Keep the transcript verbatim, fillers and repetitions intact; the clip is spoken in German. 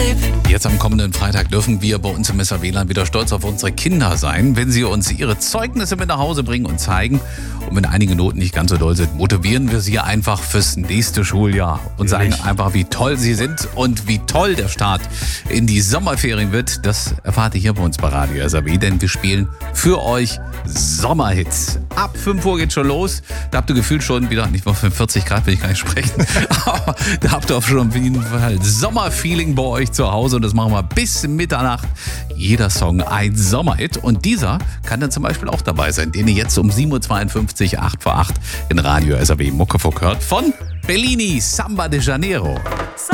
Jetzt am kommenden Freitag dürfen wir bei uns im Messer W L A N wieder stolz auf unsere Kinder sein, wenn sie uns ihre Zeugnisse mit nach Hause bringen und zeigen. Und wenn einige Noten nicht ganz so doll sind, motivieren wir sie einfach fürs nächste Schuljahr und sagen Ehrlich? einfach, wie toll sie sind und wie toll der Start in die Sommerferien wird. Das erfahrt ihr hier bei uns bei Radio S R W, denn wir spielen für euch Sommerhits. Ab fünf Uhr geht schon los. Da habt ihr gefühlt schon wieder, nicht mal fünfundvierzig Grad will ich gar nicht sprechen, aber da habt ihr auch schon auf jeden Fall Sommerfeeling bei euch zu Hause und das machen wir bis Mitternacht. Jeder Song ein Sommerhit und dieser kann dann zum Beispiel auch dabei sein, den ihr jetzt um sieben Uhr zweiundfünfzig, acht vor acht in Radio S R W Muckefuck hört von Bellini, Samba de Janeiro.